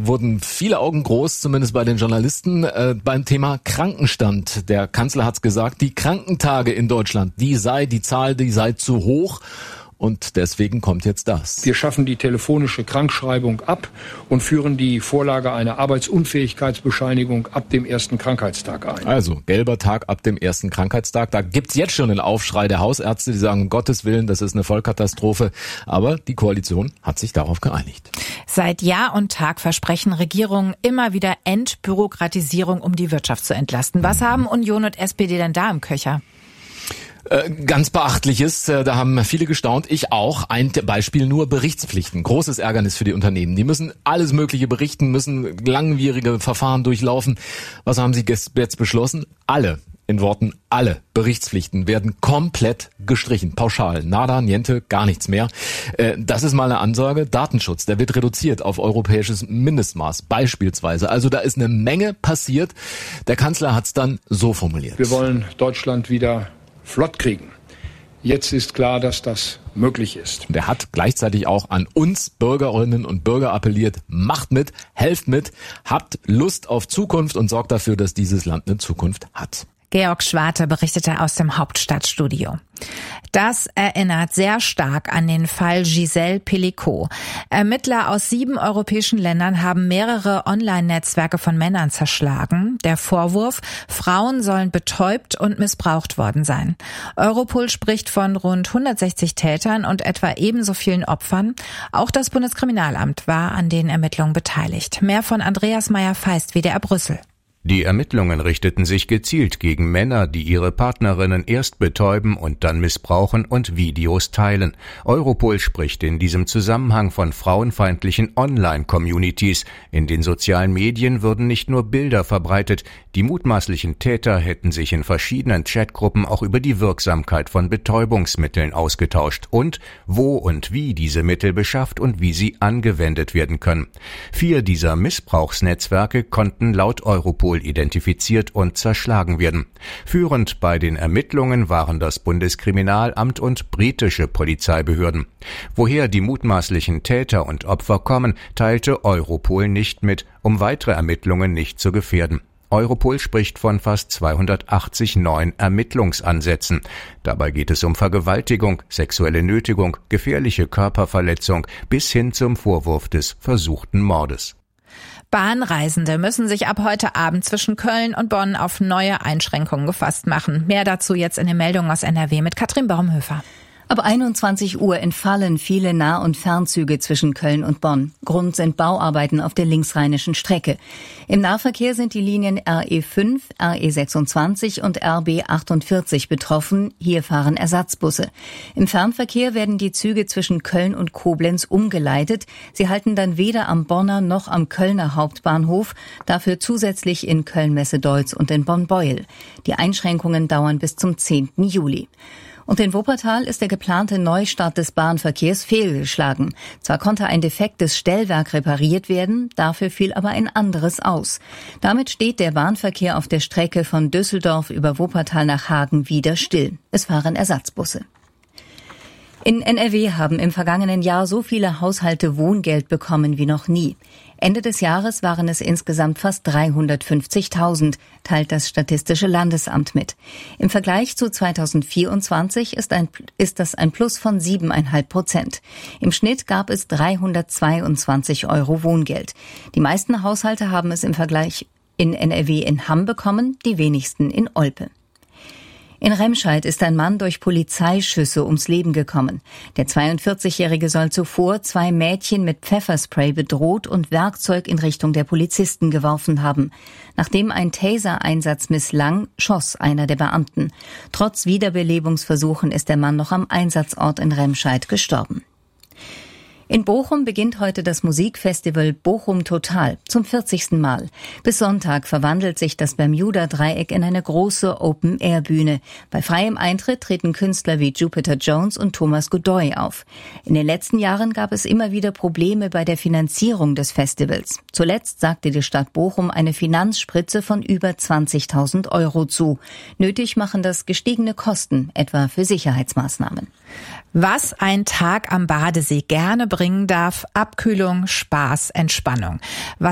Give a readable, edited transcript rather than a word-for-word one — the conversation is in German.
wurden viele Augen groß, zumindest bei den Journalisten, beim Thema Krankenstand. Der Kanzler hat's gesagt, die Krankentage in Deutschland, die Zahl sei zu hoch. Und deswegen kommt jetzt das. Wir schaffen die telefonische Krankschreibung ab und führen die Vorlage einer Arbeitsunfähigkeitsbescheinigung ab dem ersten Krankheitstag ein. Also, gelber Tag ab dem ersten Krankheitstag. Da gibt's jetzt schon den Aufschrei der Hausärzte, die sagen, um Gottes Willen, das ist eine Vollkatastrophe. Aber die Koalition hat sich darauf geeinigt. Seit Jahr und Tag versprechen Regierungen immer wieder Entbürokratisierung, um die Wirtschaft zu entlasten. Was haben Union und SPD denn da im Köcher? Ganz Beachtliches, da haben viele gestaunt, ich auch. Ein Beispiel nur Berichtspflichten. Großes Ärgernis für die Unternehmen. Die müssen alles Mögliche berichten, müssen langwierige Verfahren durchlaufen. Was haben sie jetzt beschlossen? Alle, in Worten alle Berichtspflichten werden komplett gestrichen. Pauschal. Nada, niente, gar nichts mehr. Das ist mal eine Ansage. Datenschutz, der wird reduziert auf europäisches Mindestmaß. Beispielsweise. Also da ist eine Menge passiert. Der Kanzler hat's dann so formuliert. Wir wollen Deutschland wieder flott kriegen. Jetzt ist klar, dass das möglich ist. Der hat gleichzeitig auch an uns Bürgerinnen und Bürger appelliert, macht mit, helft mit, habt Lust auf Zukunft und sorgt dafür, dass dieses Land eine Zukunft hat. Georg Schwarte berichtete aus dem Hauptstadtstudio. Das erinnert sehr stark an den Fall Gisèle Pelicot. Ermittler aus 7 europäischen Ländern haben mehrere Online-Netzwerke von Männern zerschlagen. Der Vorwurf, Frauen sollen betäubt und missbraucht worden sein. Europol spricht von rund 160 Tätern und etwa ebenso vielen Opfern. Auch das Bundeskriminalamt war an den Ermittlungen beteiligt. Mehr von Andreas Meyer-Feist, WDR Brüssel. Die Ermittlungen richteten sich gezielt gegen Männer, die ihre Partnerinnen erst betäuben und dann missbrauchen und Videos teilen. Europol spricht in diesem Zusammenhang von frauenfeindlichen Online-Communities. In den sozialen Medien würden nicht nur Bilder verbreitet, die mutmaßlichen Täter hätten sich in verschiedenen Chatgruppen auch über die Wirksamkeit von Betäubungsmitteln ausgetauscht und wo und wie diese Mittel beschafft und wie sie angewendet werden können. 4 dieser Missbrauchsnetzwerke konnten laut Europol identifiziert und zerschlagen werden. Führend bei den Ermittlungen waren das Bundeskriminalamt und britische Polizeibehörden. Woher die mutmaßlichen Täter und Opfer kommen, teilte Europol nicht mit, um weitere Ermittlungen nicht zu gefährden. Europol spricht von fast 280 neuen Ermittlungsansätzen. Dabei geht es um Vergewaltigung, sexuelle Nötigung, gefährliche Körperverletzung bis hin zum Vorwurf des versuchten Mordes. Bahnreisende müssen sich ab heute Abend zwischen Köln und Bonn auf neue Einschränkungen gefasst machen. Mehr dazu jetzt in den Meldungen aus NRW mit Katrin Baumhöfer. Ab 21 Uhr entfallen viele Nah- und Fernzüge zwischen Köln und Bonn. Grund sind Bauarbeiten auf der linksrheinischen Strecke. Im Nahverkehr sind die Linien RE5, RE26 und RB48 betroffen. Hier fahren Ersatzbusse. Im Fernverkehr werden die Züge zwischen Köln und Koblenz umgeleitet. Sie halten dann weder am Bonner noch am Kölner Hauptbahnhof, dafür zusätzlich in Köln-Messe-Deutz und in Bonn-Beuel. Die Einschränkungen dauern bis zum 10. Juli. Und in Wuppertal ist der geplante Neustart des Bahnverkehrs fehlgeschlagen. Zwar konnte ein defektes Stellwerk repariert werden, dafür fiel aber ein anderes aus. Damit steht der Bahnverkehr auf der Strecke von Düsseldorf über Wuppertal nach Hagen wieder still. Es fahren Ersatzbusse. In NRW haben im vergangenen Jahr so viele Haushalte Wohngeld bekommen wie noch nie. Ende des Jahres waren es insgesamt fast 350.000, teilt das Statistische Landesamt mit. Im Vergleich zu 2024 ist das ein Plus von 7,5%. Im Schnitt gab es 322 € Wohngeld. Die meisten Haushalte haben es im Vergleich in NRW in Hamm bekommen, die wenigsten in Olpe. In Remscheid ist ein Mann durch Polizeischüsse ums Leben gekommen. Der 42-Jährige soll zuvor 2 Mädchen mit Pfefferspray bedroht und Werkzeug in Richtung der Polizisten geworfen haben. Nachdem ein Taser-Einsatz misslang, schoss einer der Beamten. Trotz Wiederbelebungsversuchen ist der Mann noch am Einsatzort in Remscheid gestorben. In Bochum beginnt heute das Musikfestival Bochum Total zum 40. Mal. Bis Sonntag verwandelt sich das Bermuda-Dreieck in eine große Open-Air-Bühne. Bei freiem Eintritt treten Künstler wie Jupiter Jones und Thomas Godoy auf. In den letzten Jahren gab es immer wieder Probleme bei der Finanzierung des Festivals. Zuletzt sagte die Stadt Bochum eine Finanzspritze von über 20.000 € zu. Nötig machen das gestiegene Kosten, etwa für Sicherheitsmaßnahmen. Was ein Tag am Badesee gerne bringen darf: Abkühlung, Spaß, Entspannung.